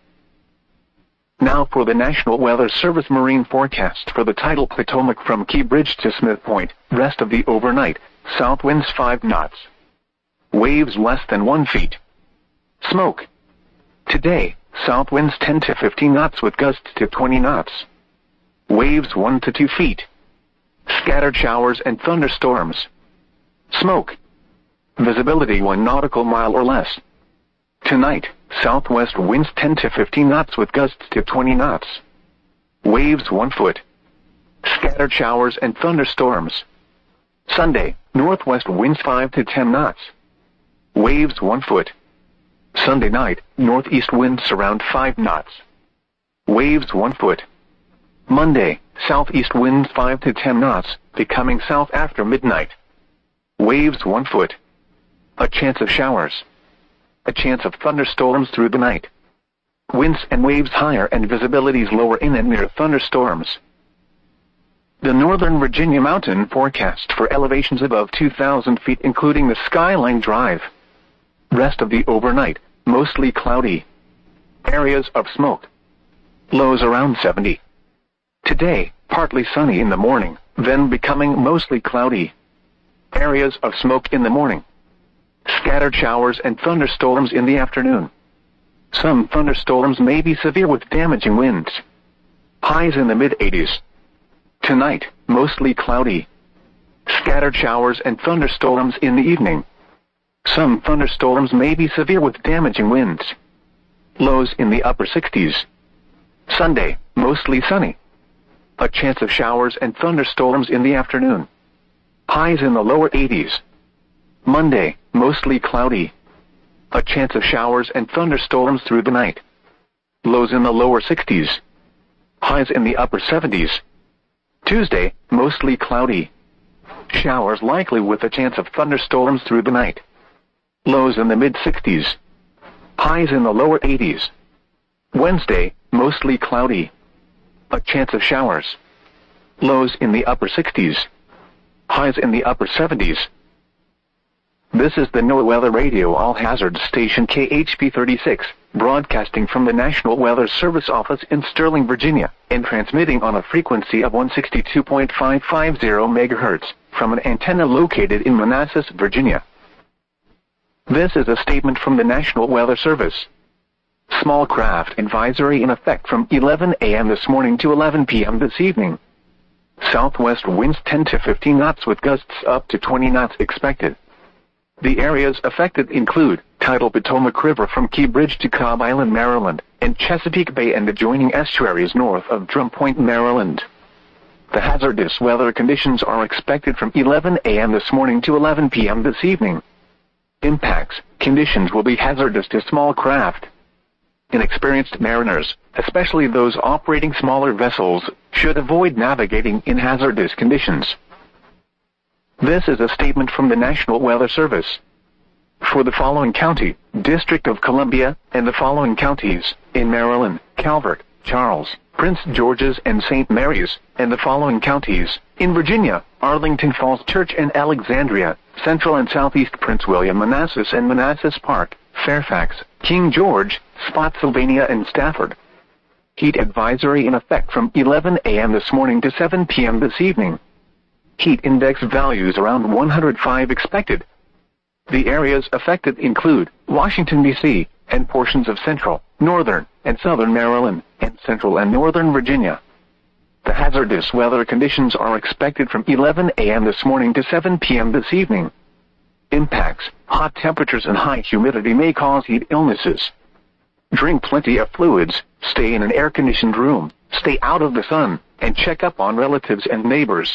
Now for the National Weather Service marine forecast for the tidal Potomac from Key Bridge to Smith Point, rest of the overnight, south winds 5 knots. Waves less than 1 feet. Smoke. Today, south winds 10 to 15 knots with gusts to 20 knots. Waves 1 to 2 feet. Scattered showers and thunderstorms. Smoke. Visibility 1 nautical mile or less. Tonight, southwest winds 10 to 15 knots with gusts to 20 knots. Waves 1 foot. Scattered showers and thunderstorms. Sunday, northwest winds 5 to 10 knots. Waves 1 foot. Sunday night, northeast winds around 5 knots. Waves 1 foot. Monday, southeast winds 5 to 10 knots, becoming south after midnight. Waves 1 foot. A chance of showers. A chance of thunderstorms through the night. Winds and waves higher and visibilities lower in and near thunderstorms. The Northern Virginia mountain forecast for elevations above 2,000 feet including the Skyline Drive. Rest of the overnight, mostly cloudy. Areas of smoke. Lows around 70. Today, partly sunny in the morning, then becoming mostly cloudy. Areas of smoke in the morning. Scattered showers and thunderstorms in the afternoon. Some thunderstorms may be severe with damaging winds. Highs in the mid-80s. Tonight, mostly cloudy. Scattered showers and thunderstorms in the evening. Some thunderstorms may be severe with damaging winds. Lows in the upper 60s. Sunday, mostly sunny. A chance of showers and thunderstorms in the afternoon. Highs in the lower 80s. Monday, mostly cloudy. A chance of showers and thunderstorms through the night. Lows in the lower 60s. Highs in the upper 70s. Tuesday, mostly cloudy. Showers likely with a chance of thunderstorms through the night. Lows in the mid-60s. Highs in the lower 80s. Wednesday, mostly cloudy. A chance of showers. Lows in the upper 60s. Highs in the upper 70s. This is the NOAA Weather Radio All Hazards Station KHP 36, broadcasting from the National Weather Service office in Sterling, Virginia, and transmitting on a frequency of 162.550 MHz from an antenna located in Manassas, Virginia. This is a statement from the National Weather Service. Small craft advisory in effect from 11 a.m. this morning to 11 p.m. this evening. Southwest winds 10 to 15 knots with gusts up to 20 knots expected. The areas affected include tidal Potomac River from Key Bridge to Cobb Island, Maryland, and Chesapeake Bay and adjoining estuaries north of Drum Point, Maryland. The hazardous weather conditions are expected from 11 a.m. this morning to 11 p.m. this evening. Impacts, conditions will be hazardous to small craft. Inexperienced mariners, especially those operating smaller vessels, should avoid navigating in hazardous conditions. This is a statement from the National Weather Service. For the following county, District of Columbia, and the following counties, in Maryland, Calvert, Charles, Prince George's and St. Mary's, and the following counties, in Virginia, Arlington Falls Church and Alexandria, Central and Southeast Prince William, Manassas and Manassas Park, Fairfax, King George, Spotsylvania and Stafford. Heat advisory in effect from 11 a.m. this morning to 7 p.m. this evening. Heat index values around 105 expected. The areas affected include Washington, D.C., and portions of central, northern, and southern Maryland, and central and northern Virginia. The hazardous weather conditions are expected from 11 a.m. this morning to 7 p.m. this evening. Impacts, hot temperatures and high humidity may cause heat illnesses. Drink plenty of fluids, stay in an air-conditioned room, stay out of the sun, and check up on relatives and neighbors.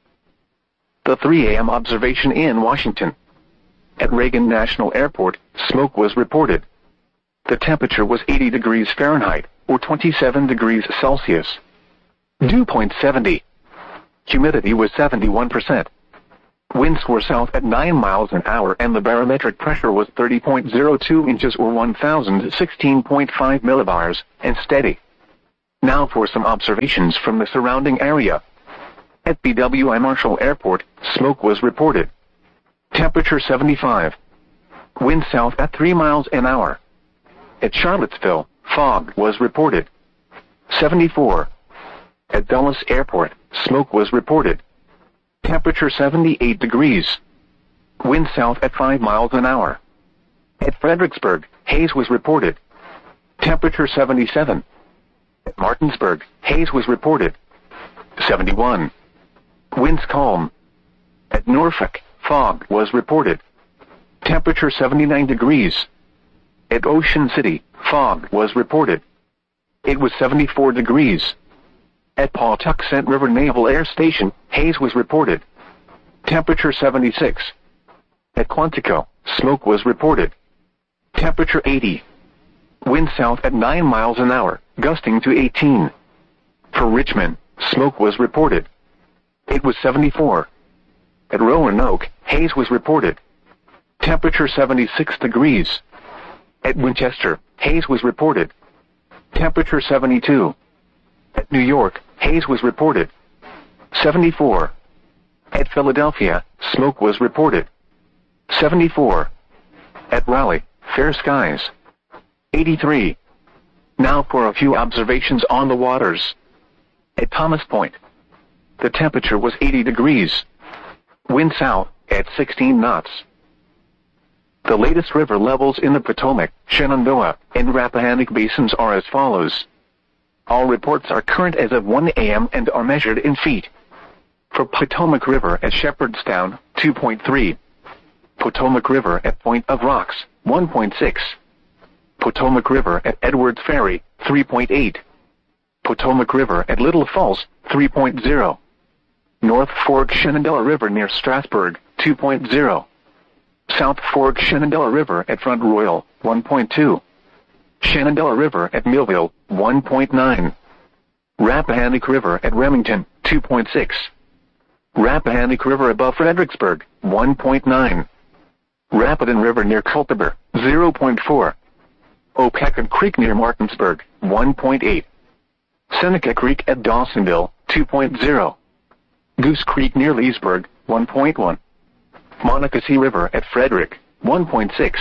The 3 a.m. observation in Washington. At Reagan National Airport, smoke was reported. The temperature was 80 degrees Fahrenheit, or 27 degrees Celsius. Dew point 70. Humidity was 71%. Winds were south at 9 miles an hour and the barometric pressure was 30.02 inches or 1016.5 millibars, and steady. Now for some observations from the surrounding area. At BWI Marshall Airport, smoke was reported. Temperature 75. Wind south at 3 miles an hour. At Charlottesville, fog was reported. 74. At Dulles Airport, smoke was reported. Temperature 78 degrees. Wind south at 5 miles an hour. At Fredericksburg, haze was reported. Temperature 77. At Martinsburg, haze was reported. 71. Winds calm. At Norfolk, fog was reported. Temperature 79 degrees. At Ocean City, fog was reported. It was 74 degrees. At Pawtuxet River Naval Air Station, haze was reported. Temperature 76. At Quantico, smoke was reported. Temperature 80. Wind south at 9 miles an hour, gusting to 18. For Richmond, smoke was reported. It was 74. At Roanoke, haze was reported. Temperature 76 degrees. At Winchester, haze was reported. Temperature 72. At New York, haze was reported. 74. At Philadelphia, smoke was reported. 74. At Raleigh, fair skies. 83. Now for a few observations on the waters. At Thomas Point, the temperature was 80 degrees. Wind south at 16 knots. The latest river levels in the Potomac, Shenandoah, and Rappahannock basins are as follows. All reports are current as of 1 a.m. and are measured in feet. For Potomac River at Shepherdstown, 2.3. Potomac River at Point of Rocks, 1.6. Potomac River at Edwards Ferry, 3.8. Potomac River at Little Falls, 3.0. North Fork Shenandoah River near Strasburg, 2.0. South Fork Shenandoah River at Front Royal, 1.2. Shenandoah River at Millville, 1.9. Rappahannock River at Remington, 2.6. Rappahannock River above Fredericksburg, 1.9. Rapidan River near Culpeper, 0.4. Opecon Creek near Martinsburg, 1.8. Seneca Creek at Dawsonville, 2.0. Goose Creek near Leesburg, 1.1. Monocacy River at Frederick, 1.6.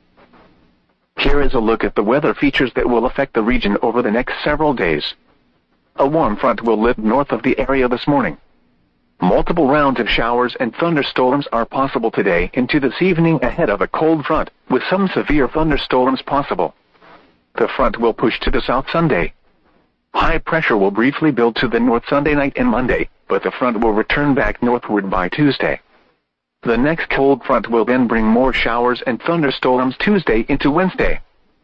Here is a look at the weather features that will affect the region over the next several days. A warm front will lift north of the area this morning. Multiple rounds of showers and thunderstorms are possible today into this evening ahead of a cold front, with some severe thunderstorms possible. The front will push to the south Sunday. High pressure will briefly build to the north Sunday night and Monday, but the front will return back northward by Tuesday. The next cold front will then bring more showers and thunderstorms Tuesday into Wednesday.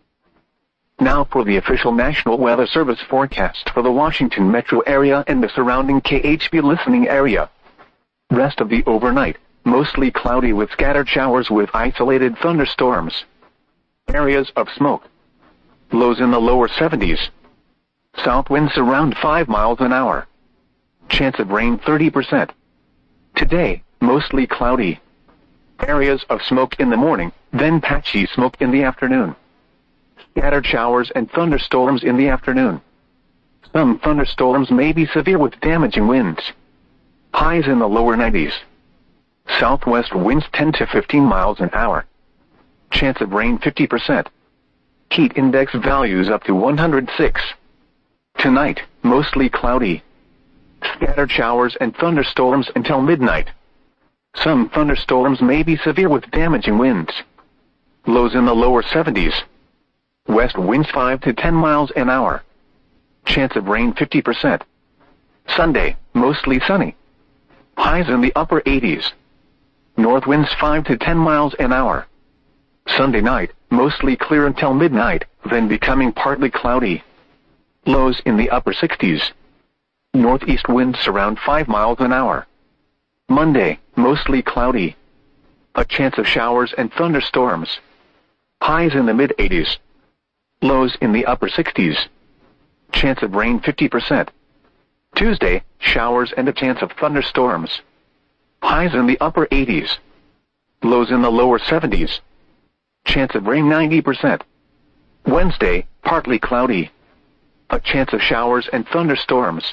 Now for the official National Weather Service forecast for the Washington metro area and the surrounding KHB listening area. Rest of the overnight, mostly cloudy with scattered showers with isolated thunderstorms. Areas of smoke. Lows in the lower 70s. South winds around 5 miles an hour. Chance of rain 30%. Today, mostly cloudy. Areas of smoke in the morning, then patchy smoke in the afternoon. Scattered showers and thunderstorms in the afternoon. Some thunderstorms may be severe with damaging winds. Highs in the lower 90s. Southwest winds 10 to 15 miles an hour. Chance of rain 50%. Heat index values up to 106. Tonight, mostly cloudy. Scattered showers and thunderstorms until midnight. Some thunderstorms may be severe with damaging winds. Lows in the lower 70s. West winds 5 to 10 miles an hour. Chance of rain 50%. Sunday, mostly sunny. Highs in the upper 80s. North winds 5 to 10 miles an hour. Sunday night, mostly clear until midnight, then becoming partly cloudy. Lows in the upper 60s. Northeast winds around 5 miles an hour. Monday, mostly cloudy. A chance of showers and thunderstorms. Highs in the mid-80s. Lows in the upper 60s. Chance of rain 50%. Tuesday, showers and a chance of thunderstorms. Highs in the upper 80s. Lows in the lower 70s. Chance of rain 90%. Wednesday, partly cloudy. A chance of showers and thunderstorms.